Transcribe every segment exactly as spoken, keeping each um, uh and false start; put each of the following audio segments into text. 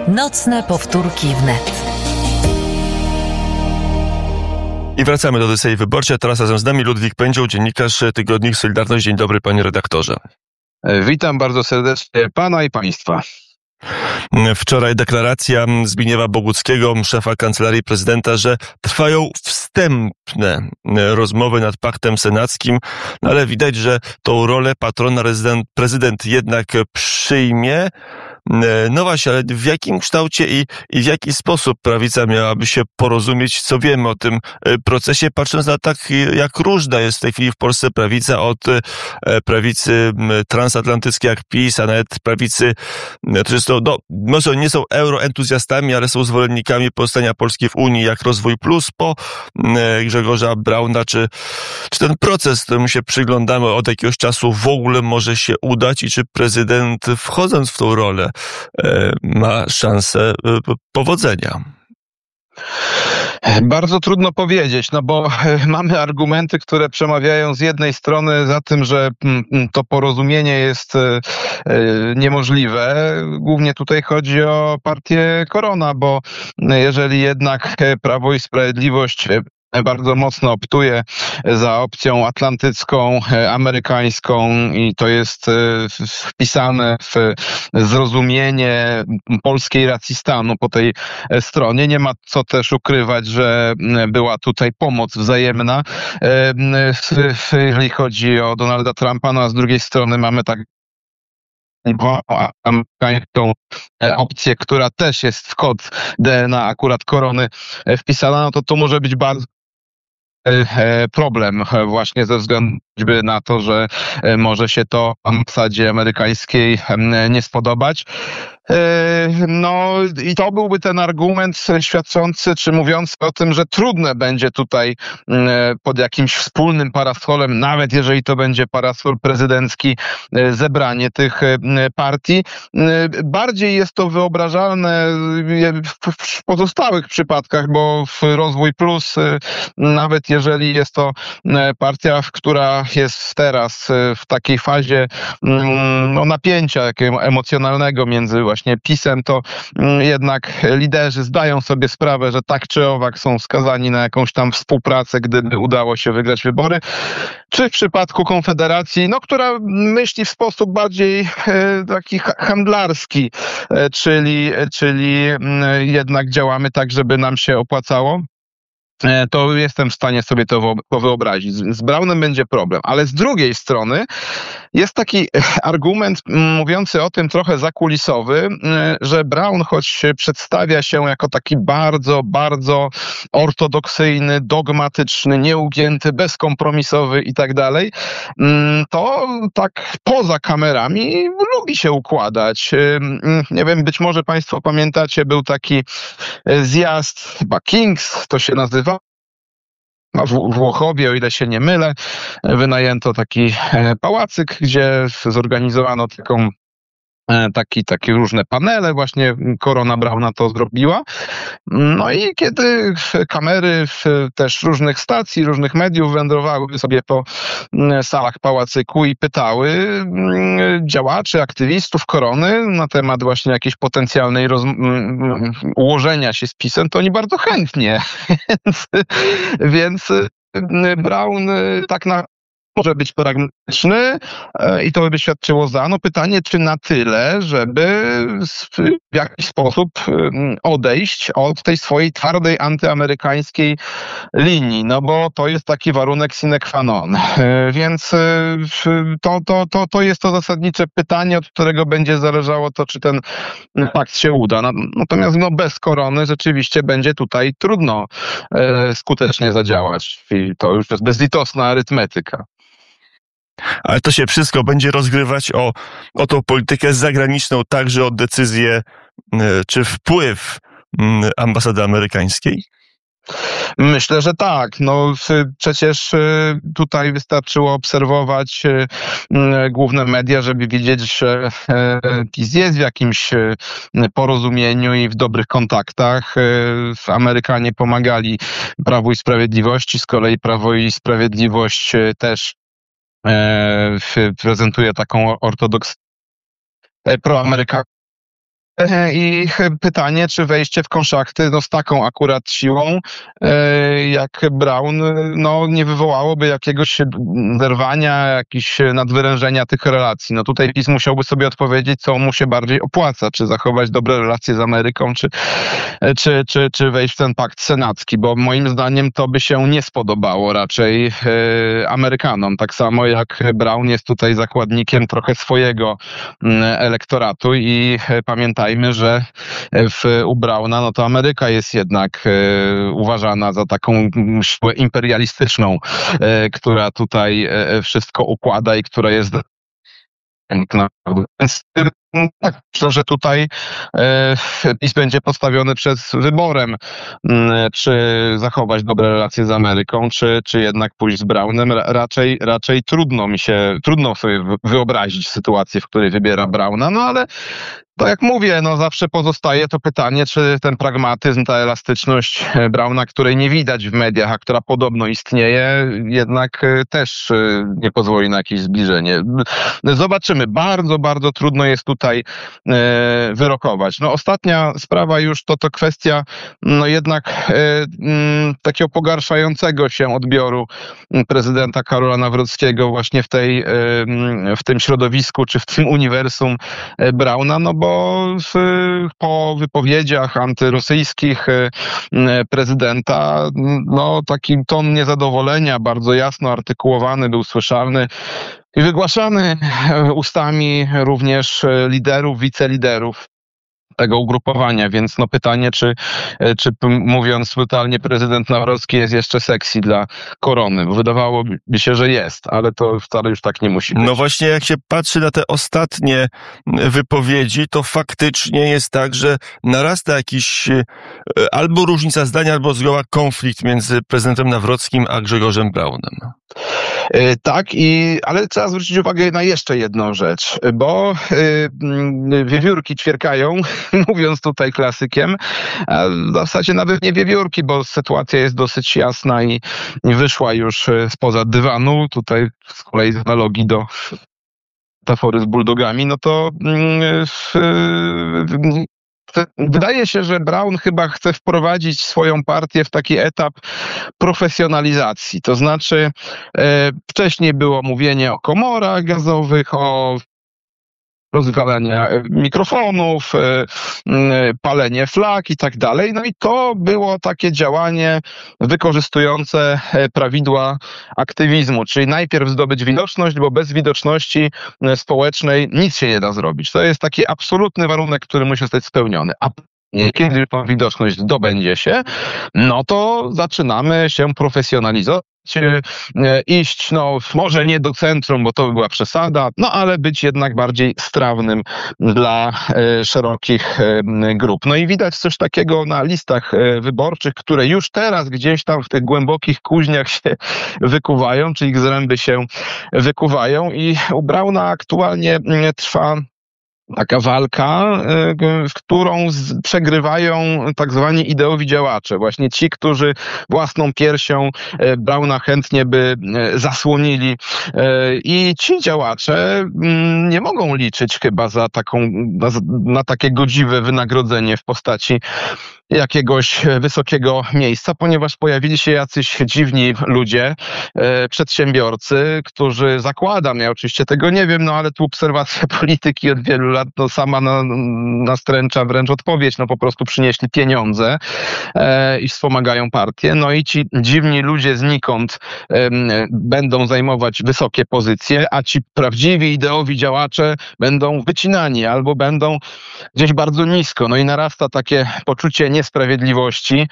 Nocne powtórki wnet. I wracamy do Odysei Wyborczej. Teraz razem z nami Ludwik Pędział, dziennikarz Tygodnik Solidarność. Dzień dobry, panie redaktorze. Witam bardzo serdecznie pana i państwa. Wczoraj deklaracja Zbigniewa Boguckiego, szefa Kancelarii Prezydenta, że trwają wstępne rozmowy nad paktem senackim, no ale widać, że tą rolę patrona prezydent, prezydent jednak przyjmie. No właśnie, ale w jakim kształcie i, i w jaki sposób prawica miałaby się porozumieć? Co wiemy o tym procesie, patrząc na tak, jak różna jest w tej chwili w Polsce prawica, od prawicy transatlantyckiej jak PiS, a nawet prawicy, którzy są, no, może nie są euroentuzjastami, ale są zwolennikami pozostania Polski w Unii, jak Rozwój Plus, po Grzegorza Brauna, czy, czy ten proces, któremu się przyglądamy od jakiegoś czasu, w ogóle może się udać i czy prezydent, wchodząc w tą rolę, ma szansę powodzenia? Bardzo trudno powiedzieć, no bo mamy argumenty, które przemawiają z jednej strony za tym, że to porozumienie jest niemożliwe. Głównie tutaj chodzi o partię Korona, bo jeżeli jednak Prawo i Sprawiedliwość bardzo mocno optuje za opcją atlantycką, amerykańską i to jest wpisane w zrozumienie polskiej racji stanu po tej stronie. Nie ma co też ukrywać, że była tutaj pomoc wzajemna, jeżeli chodzi o Donalda Trumpa, no a z drugiej strony mamy tak amerykańską opcję, która też jest w kod D N A akurat Korony wpisana, no to to może być bardzo problem właśnie ze względu na to, że może się to ambasadzie amerykańskiej nie spodobać. No i to byłby ten argument świadczący, czy mówiący o tym, że trudne będzie tutaj pod jakimś wspólnym parasolem, nawet jeżeli to będzie parasol prezydencki, zebranie tych partii. Bardziej jest to wyobrażalne w pozostałych przypadkach, bo w Rozwój Plus, nawet jeżeli jest to partia, która jest teraz w takiej fazie no, napięcia takiego emocjonalnego między właśnie PiS-em, to jednak liderzy zdają sobie sprawę, że tak czy owak są skazani na jakąś tam współpracę, gdyby udało się wygrać wybory. Czy w przypadku Konfederacji, no, która myśli w sposób bardziej e, taki handlarski, e, czyli, czyli jednak działamy tak, żeby nam się opłacało, to jestem w stanie sobie to wyobrazić. Z Braunem będzie problem, ale z drugiej strony jest taki argument mówiący o tym trochę zakulisowy, że Braun, choć przedstawia się jako taki bardzo, bardzo ortodoksyjny, dogmatyczny, nieugięty, bezkompromisowy i tak dalej, to tak poza kamerami lubi się układać. Nie wiem, być może państwo pamiętacie, był taki zjazd, chyba Kings to się nazywa, w Włochowie, o ile się nie mylę, wynajęto taki pałacyk, gdzie zorganizowano taką Taki, takie różne panele, właśnie Korona Brauna to zrobiła. No i kiedy kamery też różnych stacji, różnych mediów wędrowały sobie po salach pałacyku i pytały działaczy, aktywistów Korony na temat właśnie jakiejś potencjalnej roz... ułożenia się z PiS-em, to oni bardzo chętnie. więc, więc Braun tak na może być pragmatyczny i to by świadczyło za. No pytanie, czy na tyle, żeby w jakiś sposób odejść od tej swojej twardej antyamerykańskiej linii, no bo to jest taki warunek sine qua non. Więc to, to, to, to jest to zasadnicze pytanie, od którego będzie zależało to, czy ten pakt się uda. Natomiast no, bez Korony rzeczywiście będzie tutaj trudno skutecznie zadziałać. I to już jest bezlitosna arytmetyka. Ale to się wszystko będzie rozgrywać o, o tą politykę zagraniczną, także o decyzję czy wpływ ambasady amerykańskiej? Myślę, że tak. No przecież tutaj wystarczyło obserwować główne media, żeby widzieć, że PiS jest w jakimś porozumieniu i w dobrych kontaktach. Amerykanie pomagali Prawu i Sprawiedliwości, z kolei Prawo i Sprawiedliwość też prezentuje taką ortodoksję proamerykańską I pytanie, czy wejście w konszachty no, z taką akurat siłą jak Braun no, nie wywołałoby jakiegoś zerwania, jakiegoś nadwyrężenia tych relacji. No tutaj PiS musiałby sobie odpowiedzieć, co mu się bardziej opłaca, czy zachować dobre relacje z Ameryką, czy, czy, czy, czy wejść w ten pakt senacki, bo moim zdaniem to by się nie spodobało raczej Amerykanom. Tak samo jak Braun jest tutaj zakładnikiem trochę swojego elektoratu i pamiętajmy, że w, u Brauna no to Ameryka jest jednak e, uważana za taką siłę imperialistyczną, e, która tutaj e, wszystko układa i która jest więc tak, myślę, że tutaj e, PiS będzie postawiony przed wyborem, m, czy zachować dobre relacje z Ameryką, czy, czy jednak pójść z Braunem. Ra, raczej, raczej trudno mi się, trudno sobie wyobrazić sytuację, w której wybiera Brauna, no ale to jak mówię, no zawsze pozostaje to pytanie, czy ten pragmatyzm, ta elastyczność Brauna, której nie widać w mediach, a która podobno istnieje, jednak też nie pozwoli na jakieś zbliżenie. Zobaczymy. Bardzo, bardzo trudno jest tutaj wyrokować. No ostatnia sprawa już to to kwestia no jednak takiego pogarszającego się odbioru prezydenta Karola Nawrockiego właśnie w tej, w tym środowisku, czy w tym uniwersum Brauna, no bo w, po wypowiedziach antyrosyjskich prezydenta, no taki ton niezadowolenia, bardzo jasno artykułowany, był słyszalny i wygłaszany ustami również liderów, wiceliderów tego ugrupowania, więc no pytanie, czy, czy mówiąc brutalnie, prezydent Nawrocki jest jeszcze sexy dla korony, bo wydawałoby się, że jest, ale to wcale już tak nie musi być. No właśnie, jak się patrzy na te ostatnie wypowiedzi, to faktycznie jest tak, że narasta jakiś albo różnica zdania, albo zgoła konflikt między prezydentem Nawrockim a Grzegorzem Braunem. Tak, i, ale trzeba zwrócić uwagę na jeszcze jedną rzecz, bo y, wiewiórki ćwierkają, mówiąc tutaj klasykiem, a w zasadzie nawet nie wiewiórki, bo sytuacja jest dosyć jasna i, i wyszła już spoza dywanu, tutaj z kolei z analogii do metafory z bulldogami, no to y, y, wydaje się, że Braun chyba chce wprowadzić swoją partię w taki etap profesjonalizacji. To znaczy e, wcześniej było mówienie o komorach gazowych, o rozwalenie mikrofonów, palenie flag i tak dalej. No i to było takie działanie wykorzystujące prawidła aktywizmu, czyli najpierw zdobyć widoczność, bo bez widoczności społecznej nic się nie da zrobić. To jest taki absolutny warunek, który musi zostać spełniony. A kiedy tą widoczność zdobędzie się, no to zaczynamy się profesjonalizować, iść, no może nie do centrum, bo to by była przesada, no ale być jednak bardziej strawnym dla e, szerokich e, grup. No i widać coś takiego na listach e, wyborczych, które już teraz gdzieś tam w tych głębokich kuźniach się wykuwają, czy ich zręby się wykuwają i u Brauna aktualnie e, trwa taka walka, w którą przegrywają tak zwani ideowi działacze. Właśnie ci, którzy własną piersią Brauna chętnie by zasłonili. I ci działacze nie mogą liczyć chyba za taką, na, na takie godziwe wynagrodzenie w postaci jakiegoś wysokiego miejsca, ponieważ pojawili się jacyś dziwni ludzie, e, przedsiębiorcy, którzy zakładam, ja oczywiście tego nie wiem, no ale tu obserwacja polityki od wielu lat, no sama na, nastręcza wręcz odpowiedź, no po prostu przynieśli pieniądze e, i wspomagają partię, no i ci dziwni ludzie znikąd e, będą zajmować wysokie pozycje, a ci prawdziwi ideowi działacze będą wycinani albo będą gdzieś bardzo nisko, no i narasta takie poczucie niesprawiedliwości.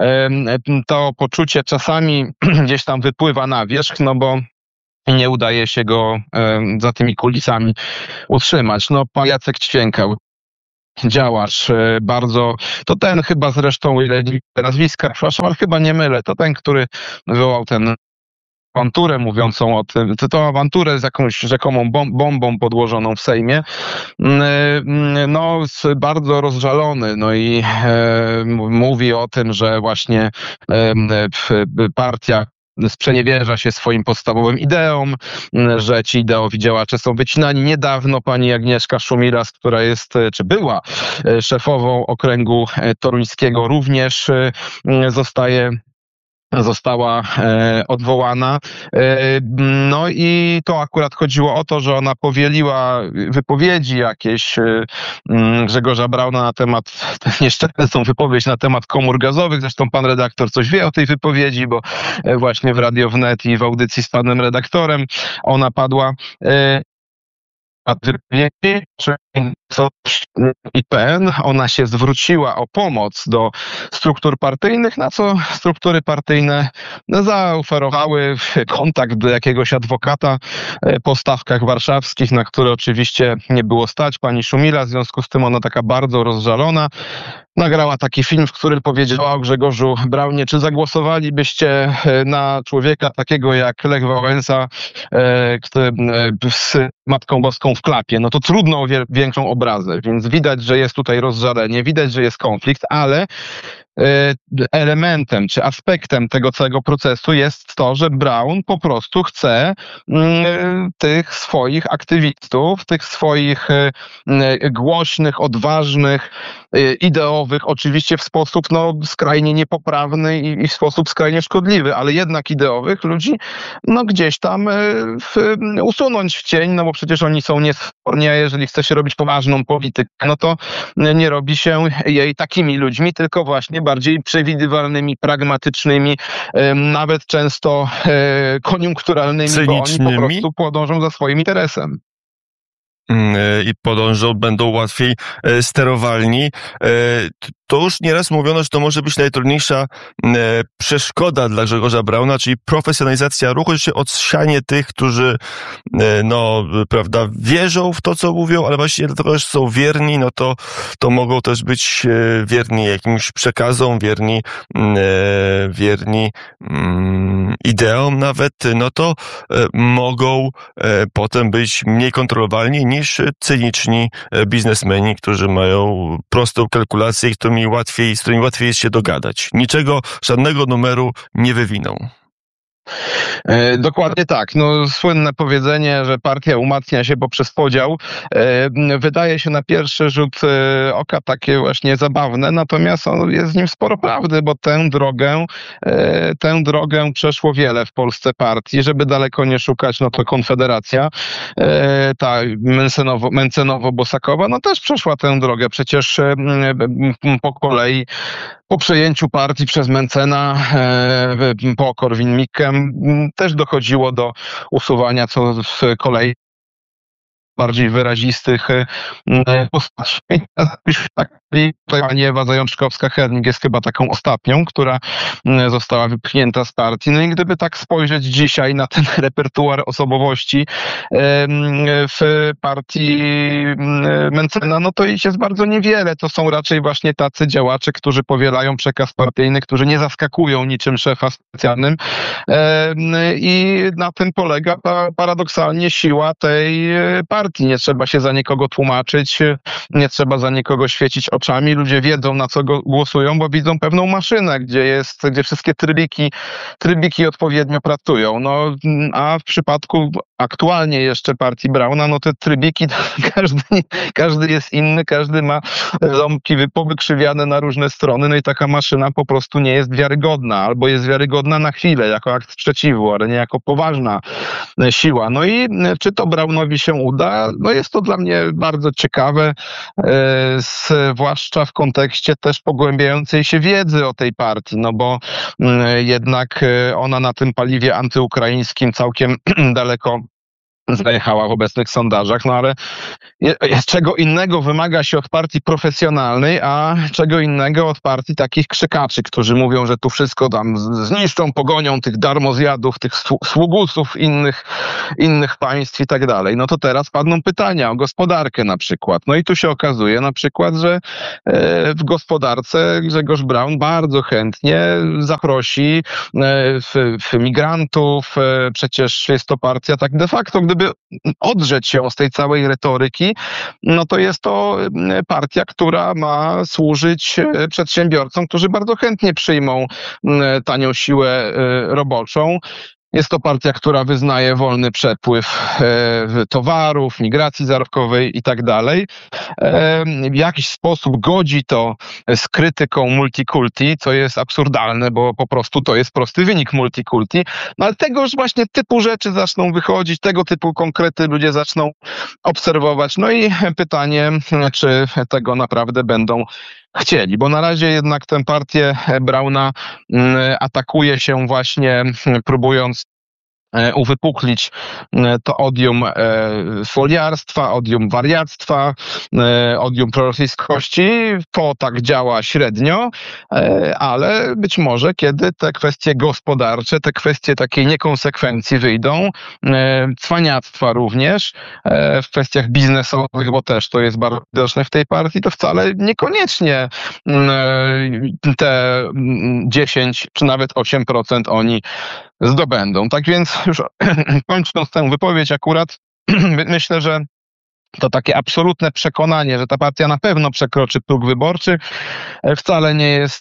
To poczucie czasami gdzieś tam wypływa na wierzch, no bo nie udaje się go za tymi kulisami utrzymać. No, pan Jacek Ćwiękał, działacz bardzo, to ten chyba zresztą, ile nazwiska, przepraszam, ale chyba nie mylę, to ten, który wywołał ten awanturę mówiącą o tym, tę awanturę z jakąś rzekomą bombą podłożoną w Sejmie, no bardzo rozżalony, no i e, mówi o tym, że właśnie e, partia sprzeniewierza się swoim podstawowym ideom, że ci ideowi działacze są wycinani. Niedawno pani Agnieszka Szumilas, która jest, czy była szefową okręgu toruńskiego, również zostaje została e, odwołana. E, no i to akurat chodziło o to, że ona powieliła wypowiedzi jakieś e, Grzegorza Brauna na temat, nieszczęsną wypowiedź na temat komór gazowych. Zresztą pan redaktor coś wie o tej wypowiedzi, bo e, właśnie w Radio Wnet i w audycji z panem redaktorem ona padła. E, I P N, ona się zwróciła o pomoc do struktur partyjnych, na co struktury partyjne zaoferowały kontakt do jakiegoś adwokata po stawkach warszawskich, na które oczywiście nie było stać pani Szumila, w związku z tym ona taka bardzo rozżalona nagrała taki film, w którym powiedziała o Grzegorzu Braunie, czy zagłosowalibyście na człowieka takiego jak Lech Wałęsa który, z Matką Boską w klapie. No to trudno o wie- większą obrazę, więc widać, że jest tutaj rozżalenie, widać, że jest konflikt, ale elementem czy aspektem tego całego procesu jest to, że Braun po prostu chce mm, tych swoich aktywistów, tych swoich y, głośnych, odważnych, y, ideowych, oczywiście w sposób no, skrajnie niepoprawny i, i w sposób skrajnie szkodliwy, ale jednak ideowych ludzi no, gdzieś tam y, w, usunąć w cień, no bo przecież oni są niesforni, a jeżeli chce się robić poważną politykę, no to nie robi się jej takimi ludźmi, tylko właśnie bardziej przewidywalnymi, pragmatycznymi, nawet często koniunkturalnymi, Cynicznymi. bo oni po prostu podążą za swoim interesem. I podążą, będą łatwiej sterowalni. To już nieraz mówiono, że to może być najtrudniejsza przeszkoda dla Grzegorza Brauna, czyli profesjonalizacja ruchu, że się odsianie tych, którzy no, prawda, wierzą w to, co mówią, ale właśnie dlatego, że są wierni, no to, to mogą też być wierni jakimś przekazom, wierni, wierni ideom nawet, no to mogą potem być mniej kontrolowalni niż cyniczni biznesmeni, którzy mają prostą kalkulację i którymi łatwiej, z którymi łatwiej jest się dogadać. Niczego, żadnego numeru nie wywiną. E, dokładnie tak. No, słynne powiedzenie, że partia umacnia się poprzez podział, e, wydaje się na pierwszy rzut e, oka takie właśnie zabawne, natomiast on, jest w nim sporo prawdy, bo tę drogę, e, tę drogę przeszło wiele w Polsce partii. Żeby daleko nie szukać, no to Konfederacja, e, ta Mencenowo, Mencenowo-Bosakowa, no też przeszła tę drogę. Przecież e, po kolei po przejęciu partii przez Mencena, e, po Korwin-Mikke też dochodziło do usuwania co z kolei bardziej wyrazistych postaci. Tutaj pani Ewa Zajączkowska-Hernik jest chyba taką ostatnią, która została wypchnięta z partii. No i gdyby tak spojrzeć dzisiaj na ten repertuar osobowości w partii Mencena, no to ich jest bardzo niewiele. To są raczej właśnie tacy działacze, którzy powielają przekaz partyjny, którzy nie zaskakują niczym szefa specjalnym. I na tym polega paradoksalnie siła tej partii. Nie trzeba się za nikogo tłumaczyć, nie trzeba za nikogo świecić oczami. Ludzie wiedzą, na co go głosują, bo widzą pewną maszynę, gdzie jest, gdzie wszystkie trybiki, trybiki odpowiednio pracują. No, a w przypadku aktualnie jeszcze partii Brauna, no te trybiki, każdy, każdy jest inny, każdy ma ząbki powykrzywiane na różne strony, no i taka maszyna po prostu nie jest wiarygodna, albo jest wiarygodna na chwilę, jako akt sprzeciwu, ale nie jako poważna siła. No i czy to Braunowi się uda? No jest to dla mnie bardzo ciekawe, zwłaszcza w kontekście też pogłębiającej się wiedzy o tej partii, no bo jednak ona na tym paliwie antyukraińskim całkiem daleko zajechała w obecnych sondażach, no ale czego innego wymaga się od partii profesjonalnej, a czego innego od partii takich krzykaczy, którzy mówią, że tu wszystko tam zniszczą, pogonią tych darmozjadów, tych sługusów innych, innych państw i tak dalej. No to teraz padną pytania o gospodarkę na przykład. No i tu się okazuje na przykład, że w gospodarce Grzegorz Braun bardzo chętnie zaprosi migrantów. Przecież jest to partia tak de facto, gdyby gdyby odrzeć się z tej całej retoryki, no to jest to partia, która ma służyć przedsiębiorcom, którzy bardzo chętnie przyjmą tanią siłę roboczą. Jest to partia, która wyznaje wolny przepływ e, towarów, migracji zarobkowej i tak dalej. E, w jakiś sposób godzi to z krytyką multikulti, co jest absurdalne, bo po prostu to jest prosty wynik multikulti. No ale tegoż właśnie typu rzeczy zaczną wychodzić, tego typu konkrety ludzie zaczną obserwować. No i pytanie, czy tego naprawdę będą chcieli, bo na razie jednak tę partię Brauna atakuje się właśnie próbując uwypuklić to odium foliarstwa, odium wariactwa, odium prorosyjskości. To tak działa średnio, ale być może kiedy te kwestie gospodarcze, te kwestie takiej niekonsekwencji wyjdą, cwaniactwa również, w kwestiach biznesowych, bo też to jest bardzo widoczne w tej partii, to wcale niekoniecznie te dziesięć czy nawet osiem procent oni zdobędą. Tak więc już kończąc tę wypowiedź akurat, myślę, że to takie absolutne przekonanie, że ta partia na pewno przekroczy próg wyborczy, wcale nie jest,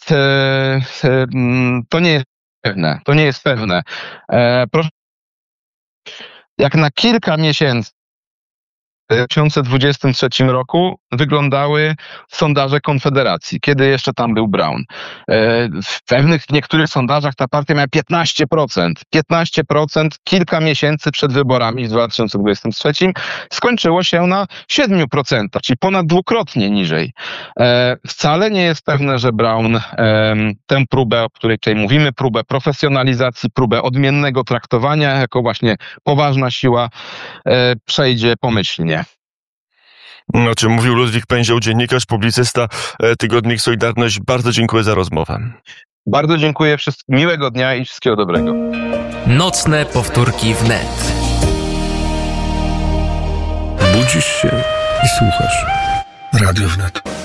to nie jest pewne. To nie jest pewne. Proszę, jak na kilka miesięcy w dwa tysiące dwudziestym trzecim roku wyglądały sondaże Konfederacji, kiedy jeszcze tam był Braun. W pewnych, niektórych sondażach ta partia miała piętnaście procent. piętnaście procent kilka miesięcy przed wyborami w dwa tysiące dwudziestym trzecim skończyło się na siedem procent, czyli ponad dwukrotnie niżej. Wcale nie jest pewne, że Braun tę próbę, o której tutaj mówimy, próbę profesjonalizacji, próbę odmiennego traktowania jako właśnie poważna siła przejdzie pomyślnie. O czym mówił Ludwik Pędzioł, dziennikarz, publicysta, tygodnik Solidarność. Bardzo dziękuję za rozmowę. Bardzo dziękuję. Miłego dnia i wszystkiego dobrego. Nocne powtórki wnet. Budzisz się i słuchasz. Radio Wnet.